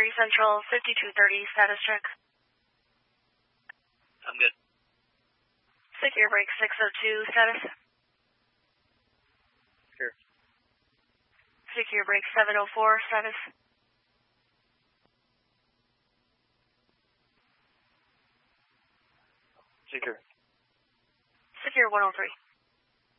Central, 5230, status check. I'm good. Secure break 602, status. Secure. Secure break 704, status. Secure. Secure 103.